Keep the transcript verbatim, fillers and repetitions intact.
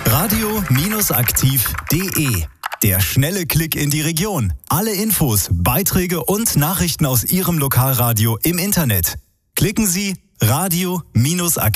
radio aktiv punkt de. Der schnelle Klick in die Region. Alle Infos, Beiträge und Nachrichten aus Ihrem Lokalradio im Internet. Klicken Sie radio aktiv